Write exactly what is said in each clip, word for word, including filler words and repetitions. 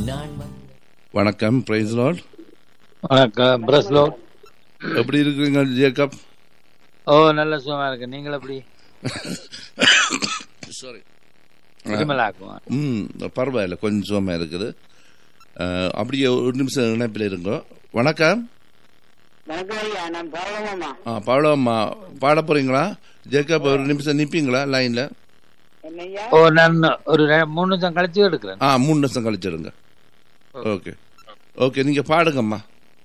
வணக்கம். Price Lord. வணக்கம். Press Lord. எப்படி இருக்கிறீங்க ஜேக்கப்? ஓ, நல்ல சுகமா இருக்கு. நீங்கள் எப்படி? சாரி. ம், பரவாயில்ல, கொஞ்சம் சுகமா இருக்குது. அப்படியே ஒரு நிமிஷம் இணைப்பில் இருங்க. வணக்கம். ஆ, பாடம்மா பாட போறீங்களா ஜேக்கப்? ஒரு நிமிஷம் நிப்பீங்களா லைன்ல? ஓ, நான் ஒரு மூணு நிமிஷம் கழிச்சு எடுக்கிறேன். ஆ, மூணு நிமிஷம் கழிச்சிடுங்க. ஓகே ஓகே, நீங்க பாடுங்கம்மா.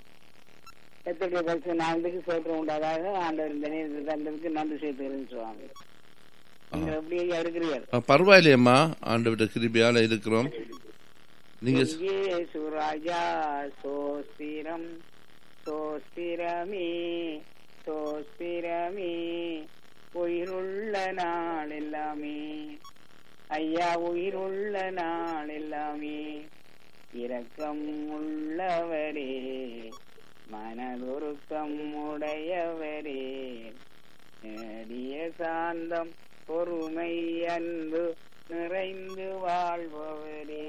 நாளுக்கு சோற்றம் உண்டாதாக ஆண்டவர் இந்த நேரத்தில் தந்ததுக்கு நன்றி செய்துகிறேன் சுவாமி. நீங்கள் எப்படி இருக்கிறீர்கள்? பரவாயில்லையம்மா, ஆண்டவருடைய கிருபையால இருக்கிறோம். நீங்க சுராஜா சோஸ்திரம் சோஸ்திரமே சோஸ்திரமே உயிருள்ள நாள் எல்லாமே ஐயா, உயிருள்ள நாள் எல்லாமே இரக்கம் உள்ளவரே மனதுருக்கம் உடையவரே நேடிய சாந்தம் பொறுமை அன்பு நிறைந்து வாழ்பவரே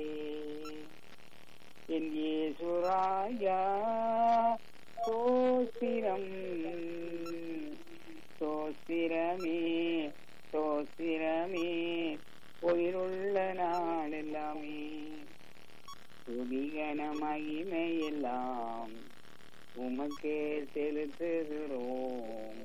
என் இயேசுராஜா சோஸ்திரம் சோஸ்திரமே சோஸ்திரமே உயிருள்ள நாள் எல்லாமே துதிகன மகிமையெல்லாம் உமக்கே செலுத்துகிறோம்.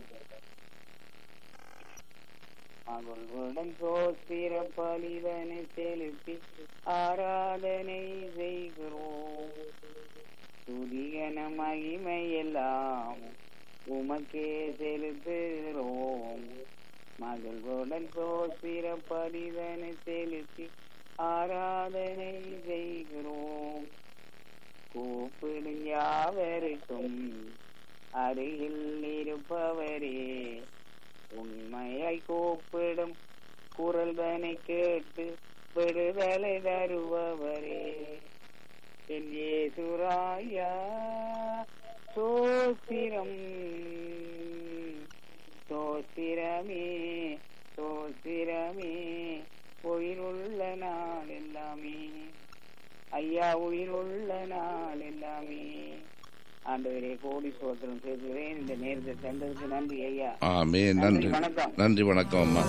அவர்களுடன் சோஸ்திர பலிதனை செலுத்தி ஆராதனை செய்கிறோம். துதிகன மகிமையெல்லாம் உமக்கே செலுத்துகிறோம். மகளுடன் சோஸ்திர பலிதனை செலுத்தி ஆராதனை செய்கிறோம். கூப்பிடும் யாவருக்கும் அருகில் இருப்பவரே உண்மையாய் கூப்பிடும் குரல்தனை கேட்டு விடுதலை தருபவரே என் இயேசுராயா சோஸ்திரம் சோஸ்திரமே சோஸ்திரமே உயிருள்ள நாள் எல்லாமே ஐயா, உயிருள்ள நாள் எல்லாமே. ஆண்டவரே, கோடி சோத்திரம் செய்கிறேன். இந்த நேரத்தை தந்ததுக்கு நன்றி ஐயா. ஆமே, நன்றி. வணக்கம். நன்றி, வணக்கம் அம்மா.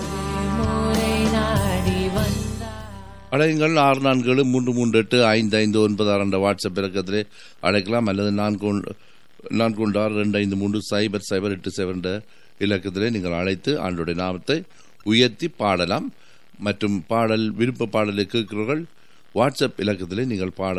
அழையுங்கள். ஆறு நான்கு ஏழு மூன்று மூன்று எட்டு ஐந்து ஐந்து ஒன்பது ஆறு என்ற வாட்ஸ்அப் இலக்கத்திலே அழைக்கலாம். அல்லது நான்கு நான்கு ஒன்று ஆறு ரெண்டு ஐந்து மூன்று சைபர் சைபர் எட்டு சைபர் என்ற இலக்கத்திலே நீங்கள் அழைத்து ஆண்டோடைய நாமத்தை உயர்த்தி பாடலாம். மற்றும் பாடல் விருப்ப பாடலை கேட்கிறவர்கள் வாட்ஸ்அப் இலக்கத்திலே நீங்கள் பாட